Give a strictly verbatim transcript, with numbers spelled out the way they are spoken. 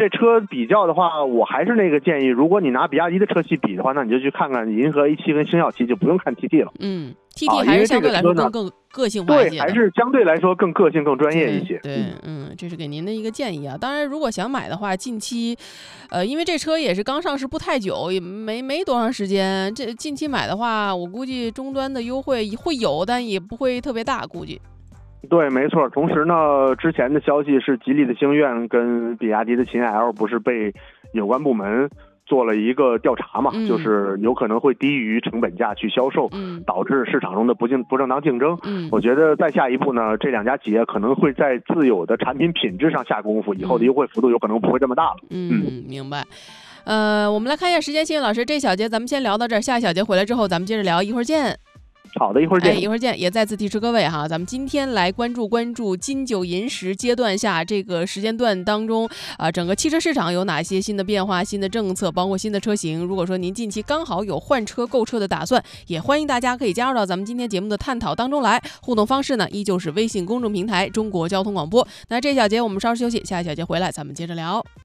这车比较的话，我还是那个建议，如果你拿比亚迪的车系比的话，那你就去看看银河 A 七 跟星耀七，就不用看 T T 了。 嗯 ，T T 还是相对来说更更个性化一些的， 对，还是相对来说更个性、更专业一些。 对，嗯，这是给您的一个建议啊。当然，如果想买的话，近期，呃，因为这车也是刚上市不太久，也没没多长时间，这近期买的话，我估计终端的优惠会有，但也不会特别大，估计。 对，没错。同时呢，之前的消息是吉利的星愿跟比亚迪的秦 L 不是被有关部门做了一个调查嘛， 嗯、 就是有可能会低于成本价去销售， 嗯、 导致市场中的不正不正当竞争。 嗯， 我觉得再下一步呢，这两家企业可能会在自有的产品品质上下功夫，以后的优惠幅度有可能不会这么大了。 嗯，嗯明白。呃，我们来看一下时间，幸运老师，这小节咱们先聊到这儿，下一小节回来之后咱们接着聊，一会儿见。 好的，一会儿见。 哎，一会儿见。也再次提示各位哈，咱们今天来关注关注金九银十阶段下这个时间段当中啊、呃，整个汽车市场有哪些新的变化、新的政策，包括新的车型。如果说您近期刚好有换车购车的打算，也欢迎大家可以加入到咱们今天节目的探讨当中来。互动方式呢，依旧是微信公众平台中国交通广播。那这小节我们稍事休息，下一小节回来咱们接着聊。